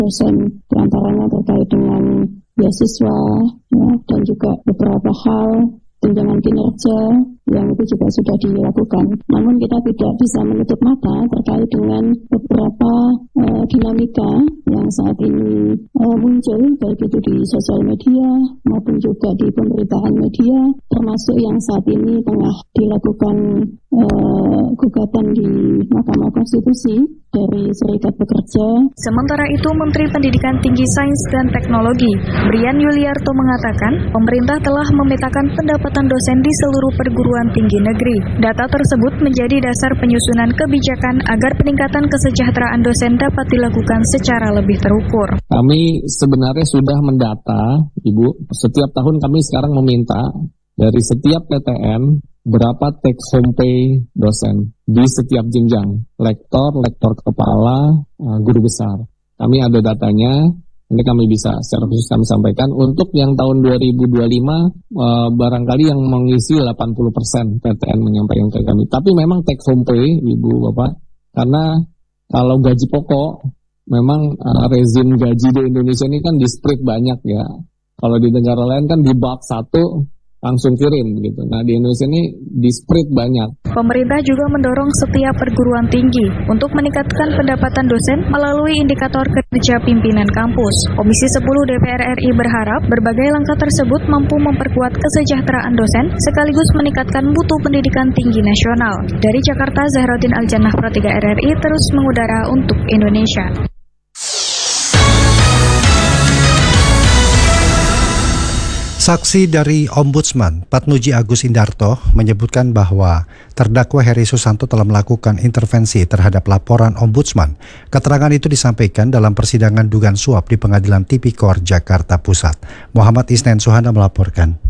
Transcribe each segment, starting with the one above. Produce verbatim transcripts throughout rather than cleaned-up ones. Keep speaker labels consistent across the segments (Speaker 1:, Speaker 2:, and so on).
Speaker 1: dosen, diantaranya terkait dengan beasiswa, ya, dan juga beberapa hal tunjangan kinerja yang itu juga sudah dilakukan. Namun kita tidak bisa menutup mata terkait dengan beberapa uh, dinamika yang saat ini uh, muncul, baik itu di sosial media maupun juga di pemberitaan media, termasuk yang saat ini tengah dilakukan uh, gugatan di Mahkamah Konstitusi dari Serikat Pekerja.
Speaker 2: Sementara itu, Menteri Pendidikan Tinggi Sains dan Teknologi, Brian Yuliarto mengatakan, pemerintah telah memetakan pendapatan dosen di seluruh perguruan tinggi negeri. Data tersebut menjadi dasar penyusunan kebijakan agar peningkatan kesejahteraan dosen dapat dilakukan secara lebih terukur.
Speaker 3: Kami sebenarnya sudah mendata, Ibu. Setiap tahun kami sekarang meminta dari setiap P T N berapa take home pay dosen di setiap jenjang, lektor, lektor kepala, guru besar. Kami ada datanya, ini kami bisa secara khusus kami sampaikan. Untuk yang tahun dua ribu dua puluh lima, eh, barangkali yang mengisi delapan puluh persen P T N menyampaikan ke kami. Tapi memang take home pay, Ibu Bapak, karena kalau gaji pokok, memang eh, rezim gaji di Indonesia ini kan di-split banyak ya. Kalau di negara lain kan di bab satu, langsung kirim gitu. Nah di Indonesia ini di-split banyak.
Speaker 2: Pemerintah juga mendorong setiap perguruan tinggi untuk meningkatkan pendapatan dosen melalui indikator kerja pimpinan kampus. Komisi sepuluh D P R R I berharap berbagai langkah tersebut mampu memperkuat kesejahteraan dosen sekaligus meningkatkan mutu pendidikan tinggi nasional. Dari Jakarta, Zahroddin Aljannah, Pro tiga R R I terus mengudara untuk Indonesia.
Speaker 4: Saksi dari Ombudsman Patnuji Agus Indarto menyebutkan bahwa terdakwa Heri Susanto telah melakukan intervensi terhadap laporan Ombudsman. Keterangan itu disampaikan dalam persidangan dugaan suap di Pengadilan Tipikor Jakarta Pusat. Muhammad Isnen Suhana melaporkan.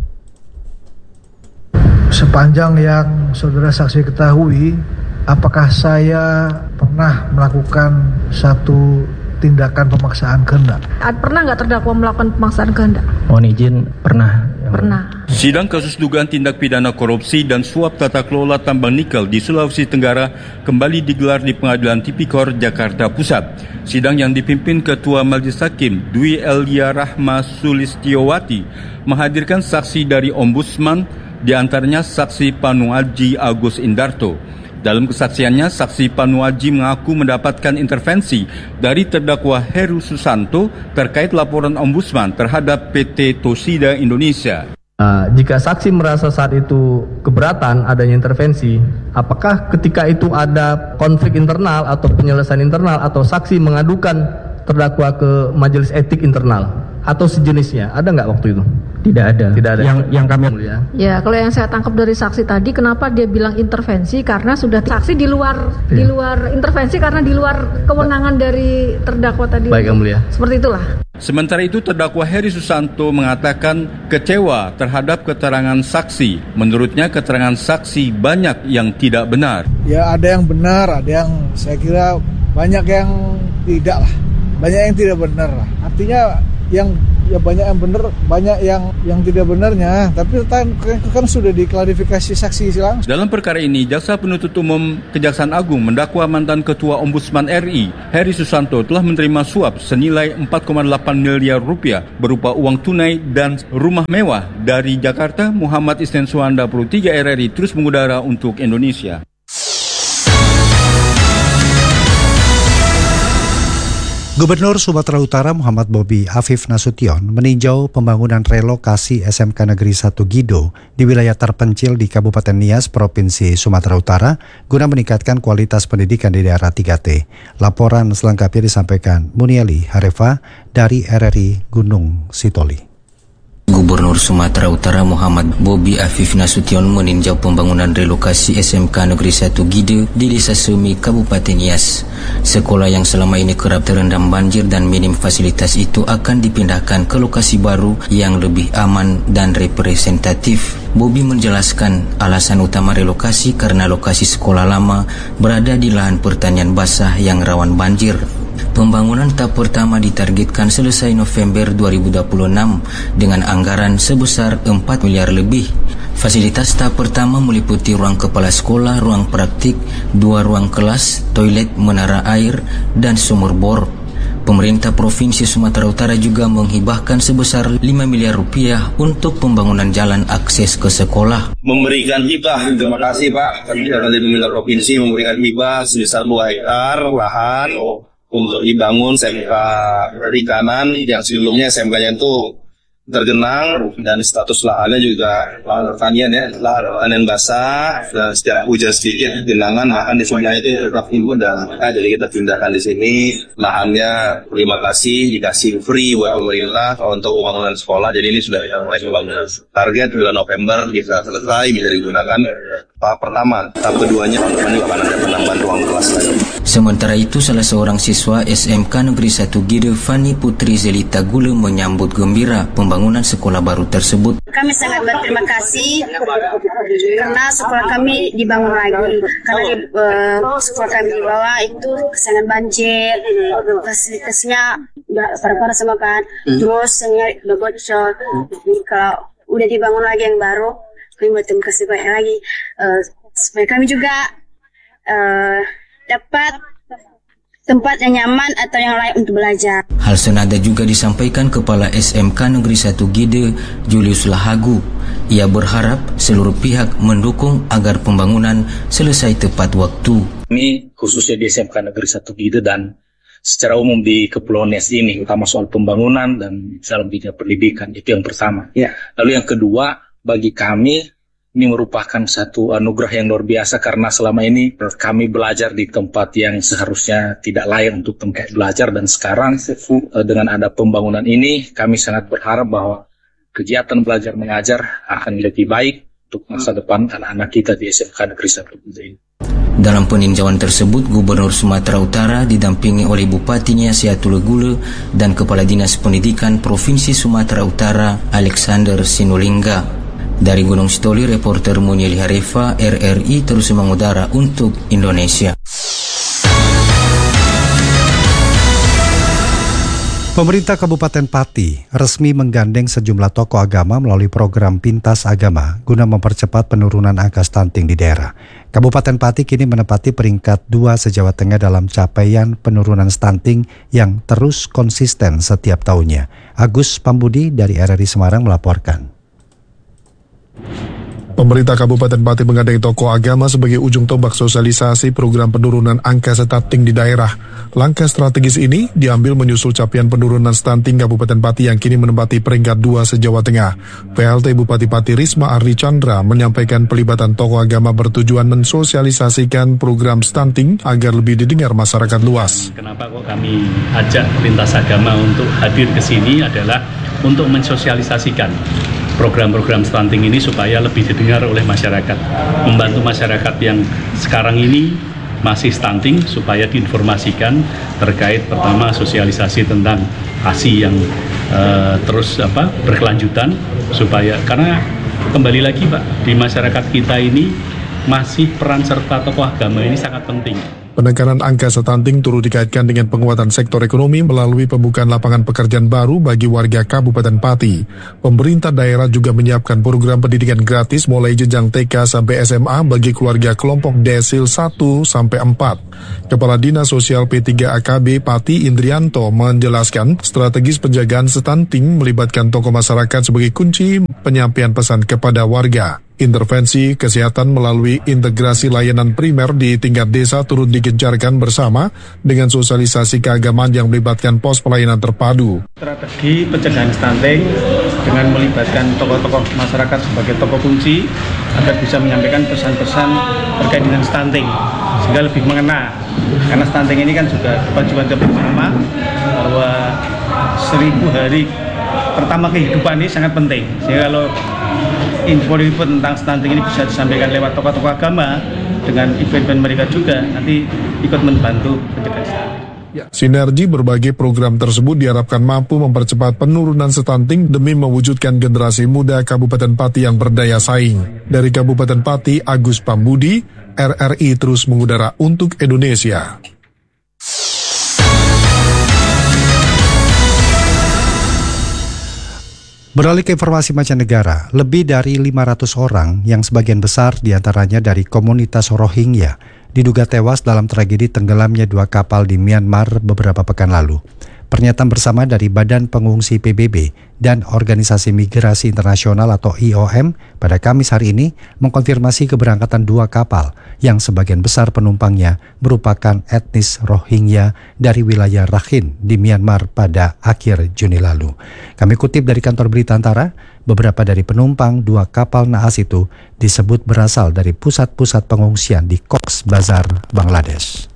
Speaker 5: Sepanjang yang saudara saksi ketahui, apakah saya pernah melakukan satu tindakan pemaksaan kehendak?
Speaker 6: Pernah nggak terdakwa melakukan pemaksaan kehendak?
Speaker 7: Mohon izin, pernah.
Speaker 6: Pernah.
Speaker 8: Sidang kasus dugaan tindak pidana korupsi dan suap tata kelola tambang nikel di Sulawesi Tenggara kembali digelar di Pengadilan Tipikor Jakarta Pusat. Sidang yang dipimpin Ketua Majelis Hakim Dwi Elia Rahma Sulistiowati menghadirkan saksi dari Ombudsman, di antaranya saksi Panuaji Agus Indarto. Dalam kesaksiannya, saksi Panuaji mengaku mendapatkan intervensi dari terdakwa Heru Susanto terkait laporan Ombudsman terhadap P T Tosida Indonesia.
Speaker 7: Uh, jika saksi merasa saat itu keberatan adanya intervensi, apakah ketika itu ada konflik internal atau penyelesaian internal atau saksi mengadukan terdakwa ke majelis etik internal atau sejenisnya? Ada nggak waktu itu?
Speaker 9: Tidak ada.
Speaker 7: Tidak ada.
Speaker 9: Yang yang kami
Speaker 7: ya.
Speaker 6: Ya, kalau yang saya tangkap dari saksi tadi, kenapa dia bilang intervensi? Karena sudah saksi di luar ya. di luar intervensi karena di luar kewenangan dari terdakwa tadi.
Speaker 7: Baik, Yang Mulia.
Speaker 6: Seperti itulah.
Speaker 8: Sementara itu, terdakwa Heri Susanto mengatakan kecewa terhadap keterangan saksi. Menurutnya, keterangan saksi banyak yang tidak benar.
Speaker 5: Ya, ada yang benar, ada yang saya kira banyak yang tidak lah. Banyak yang tidak benar lah. Artinya yang ya banyak yang benar, banyak yang yang tidak benarnya. Tapi kan, kan sudah diklarifikasi saksi langsung.
Speaker 8: Dalam perkara ini, Jaksa Penuntut Umum Kejaksaan Agung mendakwa mantan Ketua Ombudsman R I, Heri Susanto, telah menerima suap senilai empat koma delapan miliar rupiah berupa uang tunai dan rumah mewah. Dari Jakarta, Muhammad Isnen Suhanda, Pro tiga R R I terus mengudara untuk Indonesia.
Speaker 4: Gubernur Sumatera Utara Muhammad Bobi Afif Nasution meninjau pembangunan relokasi S M K Negeri satu Gido di wilayah terpencil di Kabupaten Nias, Provinsi Sumatera Utara guna meningkatkan kualitas pendidikan di daerah tiga T. Laporan selengkapnya disampaikan Muniali Harefa dari R R I Gunung Sitoli.
Speaker 10: Gubernur Sumatera Utara Muhammad Bobi Afif Nasution meninjau pembangunan relokasi S M K Negeri satu Gide di Desa Sumi, Kabupaten Nias. Sekolah yang selama ini kerap terendam banjir dan minim fasilitas itu akan dipindahkan ke lokasi baru yang lebih aman dan representatif. Bobi menjelaskan alasan utama relokasi karena lokasi sekolah lama berada di lahan pertanian basah yang rawan banjir. Pembangunan tahap pertama ditargetkan selesai November dua ribu dua puluh enam dengan anggaran sebesar empat miliar lebih. Fasilitas tahap pertama meliputi ruang kepala sekolah, ruang praktik, dua ruang kelas, toilet, menara air, dan sumur bor. Pemerintah Provinsi Sumatera Utara juga menghibahkan sebesar lima miliar rupiah untuk pembangunan jalan akses ke sekolah.
Speaker 9: Memberikan hibah, terima kasih Pak, kami dari pemerintah provinsi memberikan hibah sebesar dua hektar lahan untuk dibangun S M K perikanan yang sebelumnya S M K-nya itu tergenang dan status lahannya juga lahan pertanian ya, lahan panen basah, dan setiap hujan sedikit genangan akan di sebelah itu tetap timbul dan nah, jadi kita pindahkan di sini lahannya. Terima kasih dikasih free buat pemerintah untuk pembangunan sekolah. Jadi ini sudah mulai pembangunan. Target bulan November bisa selesai, bisa digunakan tahap pertama. Tahap keduanya tahun depan juga akan ada penambahan ruang kelas lagi.
Speaker 10: Sementara itu, salah seorang siswa S M K Negeri satu Gide, Fani Putri Zelita Gule, menyambut gembira pembangunan sekolah baru tersebut.
Speaker 11: Kami sangat berterima kasih karena sekolah kami dibangun lagi. Karena di, uh, sekolah kami di bawah itu sangat banjir, fasilitasnya udah parah-parah sama kan, terus sengnya udah bocor. Kalau udah dibangun lagi yang baru, kami berterima kasih banyak lagi uh, supaya kami juga uh, dapat tempat yang nyaman atau yang layak untuk belajar.
Speaker 10: Hal senada juga disampaikan Kepala S M K Negeri satu Gide, Julius Lahagu. Ia berharap seluruh pihak mendukung agar pembangunan selesai tepat waktu.
Speaker 12: Ini khususnya di S M K Negeri satu Gide dan secara umum di Kepulauan Nias ini, utama soal pembangunan dan dalam bidang pendidikan, itu yang pertama. Ya. Lalu yang kedua, bagi kami ini merupakan satu anugerah yang luar biasa karena selama ini kami belajar di tempat yang seharusnya tidak layak untuk tempat belajar, dan sekarang dengan ada pembangunan ini kami sangat berharap bahwa kegiatan belajar mengajar akan lebih baik untuk masa depan anak-anak kita di S M K Negeri satu ini.
Speaker 10: Dalam peninjauan tersebut, Gubernur Sumatera Utara didampingi oleh Bupati Nias Yatul Gule dan Kepala Dinas Pendidikan Provinsi Sumatera Utara Alexander Sinulingga. Dari Gunung Sitoli, reporter Munyeli Harefa, R R I terus mengudara untuk Indonesia.
Speaker 4: Pemerintah Kabupaten Pati resmi menggandeng sejumlah tokoh agama melalui program Pintas Agama guna mempercepat penurunan angka stunting di daerah. Kabupaten Pati kini menempati peringkat dua se-Jawa Tengah dalam capaian penurunan stunting yang terus konsisten setiap tahunnya. Agus Pambudi dari R R I Semarang melaporkan.
Speaker 13: Pemerintah Kabupaten Pati menggandeng tokoh agama sebagai ujung tombak sosialisasi program penurunan angka stunting di daerah. Langkah strategis ini diambil menyusul capaian penurunan stunting Kabupaten Pati yang kini menempati peringkat dua se-Jawa Tengah. P L T Bupati Pati Risma Ardi Chandra menyampaikan pelibatan tokoh agama bertujuan mensosialisasikan program stunting agar lebih didengar masyarakat luas.
Speaker 14: Kenapa kok kami ajak lintas agama untuk hadir ke sini adalah untuk mensosialisasikan program-program stunting ini supaya lebih didengar oleh masyarakat, membantu masyarakat yang sekarang ini masih stunting supaya diinformasikan terkait pertama sosialisasi tentang A S I yang uh, terus apa berkelanjutan, supaya karena kembali lagi Pak, di masyarakat kita ini masih peran serta tokoh agama ini sangat penting.
Speaker 13: Penekanan angka stunting turut dikaitkan dengan penguatan sektor ekonomi melalui pembukaan lapangan pekerjaan baru bagi warga Kabupaten Pati. Pemerintah daerah juga menyiapkan program pendidikan gratis mulai jenjang T K sampai S M A bagi keluarga kelompok desil satu sampai empat. Kepala Dinas Sosial P tiga A K B Pati Indrianto menjelaskan strategis penjagaan stunting melibatkan tokoh masyarakat sebagai kunci penyampaian pesan kepada warga. Intervensi kesehatan melalui integrasi layanan primer di tingkat desa turut digencarkan bersama dengan sosialisasi keagamaan yang melibatkan pos pelayanan terpadu.
Speaker 15: Strategi pencegahan stunting dengan melibatkan tokoh-tokoh masyarakat sebagai tokoh kunci agar bisa menyampaikan pesan-pesan terkait dengan stunting sehingga lebih mengena. Karena stunting ini kan juga kewajiban kita bersama bahwa seribu hari pertama kehidupan ini sangat penting. Sehingga kalau info-info tentang stunting ini bisa disampaikan lewat tokoh-tokoh agama dengan event-event mereka juga nanti ikut membantu pencegahan stunting.
Speaker 13: Sinergi berbagai program tersebut diharapkan mampu mempercepat penurunan stunting demi mewujudkan generasi muda Kabupaten Pati yang berdaya saing. Dari Kabupaten Pati, Agus Pambudi, R R I terus mengudara untuk Indonesia.
Speaker 4: Beralih ke informasi mancanegara, lebih dari lima ratus orang yang sebagian besar diantaranya dari komunitas Rohingya diduga tewas dalam tragedi tenggelamnya dua kapal di Myanmar beberapa pekan lalu. Pernyataan bersama dari Badan Pengungsi P B B dan Organisasi Migrasi Internasional atau I O M pada Kamis hari ini mengkonfirmasi keberangkatan dua kapal yang sebagian besar penumpangnya merupakan etnis Rohingya dari wilayah Rakhine di Myanmar pada akhir Juni lalu. Kami kutip dari kantor berita Antara, beberapa dari penumpang dua kapal naas itu disebut berasal dari pusat-pusat pengungsian di Cox's Bazar, Bangladesh.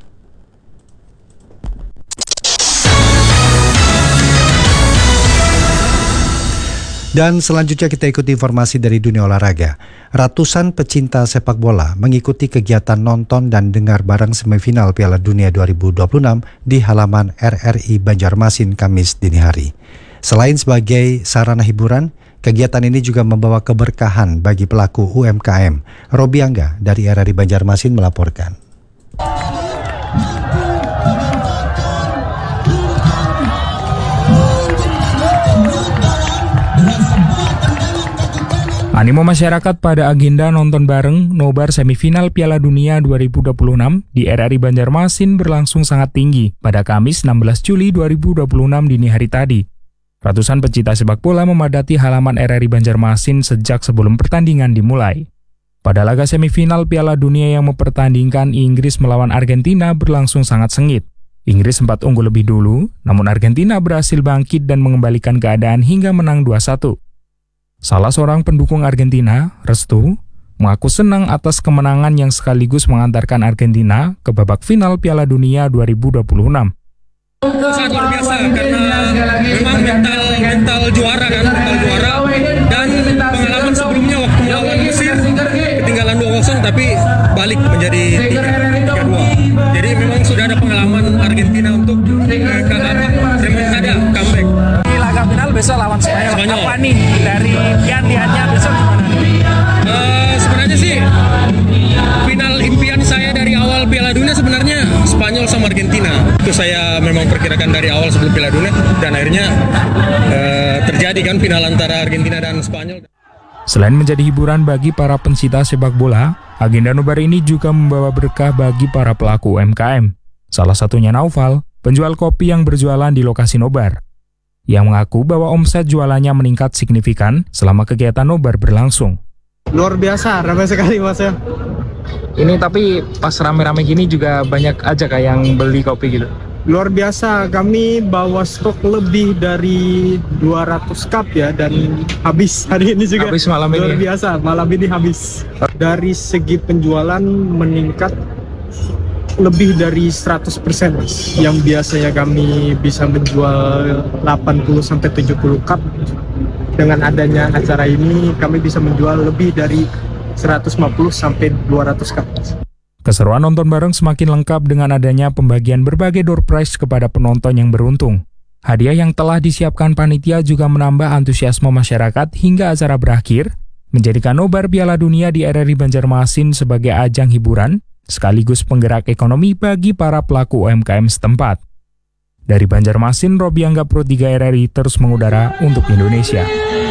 Speaker 4: Dan selanjutnya kita ikuti informasi dari dunia olahraga. Ratusan pecinta sepak bola mengikuti kegiatan nonton dan dengar bareng semifinal Piala Dunia dua ribu dua puluh enam di halaman R R I Banjarmasin Kamis dini hari. Selain sebagai sarana hiburan, kegiatan ini juga membawa keberkahan bagi pelaku U M K M. Robi Angga dari R R I Banjarmasin melaporkan.
Speaker 16: Animo masyarakat pada agenda nonton bareng nobar semifinal Piala Dunia dua ribu dua puluh enam di R R I Banjarmasin berlangsung sangat tinggi pada Kamis enam belas Juli dua ribu dua puluh enam dini hari tadi. Ratusan pecinta sepak bola memadati halaman R R I Banjarmasin sejak sebelum pertandingan dimulai. Pada laga semifinal Piala Dunia yang mempertandingkan Inggris melawan Argentina berlangsung sangat sengit. Inggris sempat unggul lebih dulu, namun Argentina berhasil bangkit dan mengembalikan keadaan hingga menang dua satu. Salah seorang pendukung Argentina, Restu, mengaku senang atas kemenangan yang sekaligus mengantarkan Argentina ke babak final Piala Dunia dua ribu dua puluh enam.
Speaker 17: Sangat luar biasa karena memang mental mental juara kan, mental juara dan pengalaman sebelumnya waktu melawan Mesir ketinggalan dua kosong tapi balik menjadi tiga dua. Jadi memang sudah ada pengalaman Argentina untuk remontada comeback.
Speaker 16: Di laga final besok lawan Spanyol.
Speaker 17: Spanyol.
Speaker 16: Apa nih dari impian lihatnya besok gimana?
Speaker 17: Uh, sebenarnya sih final impian saya dari awal Piala Dunia sebenarnya Spanyol sama Argentina. Itu saya memang perkirakan dari awal sebelum Piala Dunia dan akhirnya uh, terjadi kan final antara Argentina dan Spanyol.
Speaker 16: Selain menjadi hiburan bagi para pencinta sepak bola, agenda nobar ini juga membawa berkah bagi para pelaku U M K M. Salah satunya Naufal, penjual kopi yang berjualan di lokasi nobar, yang mengaku bahwa omset jualannya meningkat signifikan selama kegiatan nobar berlangsung.
Speaker 18: Luar biasa, ramai sekali mas ya.
Speaker 16: Ini tapi pas rame-rame gini juga banyak aja kayak yang beli kopi gitu.
Speaker 18: Luar biasa, kami bawa stok lebih dari dua ratus cup ya dan habis hari ini juga.
Speaker 16: Habis malam ini.
Speaker 18: Luar biasa, malam ini habis. Dari segi penjualan meningkat lebih dari seratus persen mas. Yang biasanya kami bisa menjual delapan puluh sampai tujuh puluh cup. Dengan adanya acara ini kami bisa menjual lebih dari seratus lima puluh sampai dua ratus cup.
Speaker 16: Keseruan nonton bareng semakin lengkap dengan adanya pembagian berbagai door prize kepada penonton yang beruntung. Hadiah yang telah disiapkan panitia juga menambah antusiasme masyarakat hingga acara berakhir, menjadikan nobar Piala Dunia di R R I Banjarmasin sebagai ajang hiburan, sekaligus penggerak ekonomi bagi para pelaku U M K M setempat. Dari Banjarmasin, Robi Angga Pro tiga R R I terus mengudara untuk Indonesia.